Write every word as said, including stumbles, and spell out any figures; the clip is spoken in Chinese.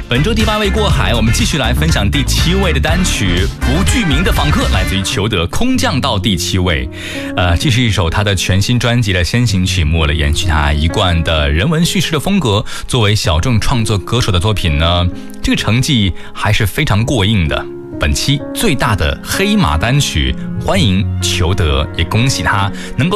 本周第八位过海，我们继续来分享第七位的单曲《不具名的访客》，来自于裘德，空降到第七位。呃，这是一首他的全新专辑的先行曲目了，延续他一贯的人文叙事的风格。作为小众创作歌手的作品呢，这个成绩还是非常过硬的。本期最大的黑马单曲，欢迎裘德，也恭喜他能够